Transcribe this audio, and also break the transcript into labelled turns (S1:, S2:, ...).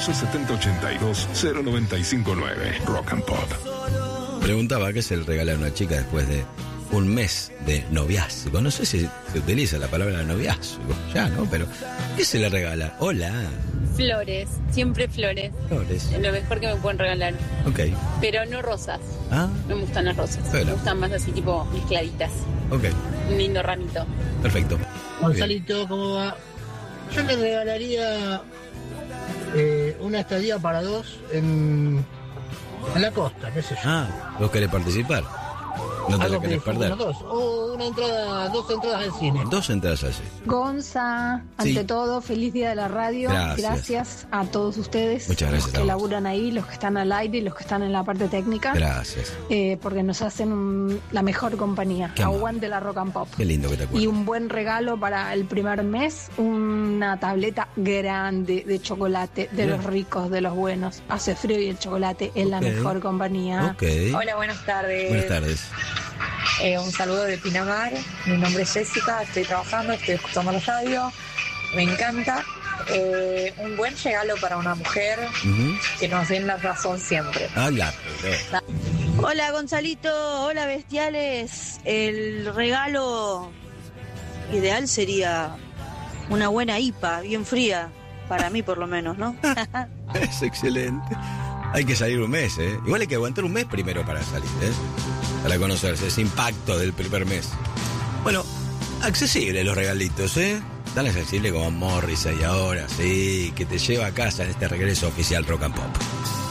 S1: 11 70 82 0959. Rock and Pop.
S2: Preguntaba qué se le regala a una chica después de un mes de noviazgo. No sé si se utiliza la palabra noviazgo ya, ¿no? Pero ¿qué se le regala? Hola.
S3: Flores, siempre flores.
S2: Flores.
S3: Es lo mejor que me pueden regalar.
S2: Ok.
S3: Pero no rosas.
S2: Ah.
S3: No me gustan las rosas.
S2: Pero.
S3: Me gustan más así tipo mezcladitas.
S2: Ok.
S3: Un lindo ramito.
S2: Perfecto.
S4: Gonzalito, ¿cómo va? Yo le regalaría una estadía para dos en la costa, qué sé yo.
S2: Ah, ¿vos querés participar? No te la querés perder.
S4: O dos entradas al cine.
S2: 2 entradas así.
S5: Gonza, ante todo, feliz día de la radio. Gracias a todos ustedes.
S2: Muchas gracias.
S5: Los que laburan ahí, los que están al aire y los que están en la parte técnica.
S2: Gracias.
S5: Porque nos hacen la mejor compañía. Aguante la Rock and Pop.
S2: Qué lindo que te acuerdas.
S5: Y un buen regalo para el primer mes, una tableta grande de chocolate, de los ricos, de los buenos. Hace frío y el chocolate es la mejor compañía.
S6: Hola, buenas tardes.
S2: Buenas tardes.
S6: Un saludo de Pinamar. Mi nombre es Jessica, estoy trabajando, estoy escuchando la radio. Me encanta. Un buen regalo para una mujer que nos den la razón siempre.
S7: Hola Gonzalito, hola bestiales. El regalo ideal sería una buena IPA, bien fría, para mí por lo menos, ¿no?
S2: Es excelente. Hay que salir un mes, ¿eh? Igual hay que aguantar un mes primero para salir, ¿eh? Para conocerse ese impacto del primer mes. Bueno, accesible los regalitos, ¿eh? Tan accesible como Morrissey ahora, sí, que te lleva a casa en este regreso oficial Rock and Pop.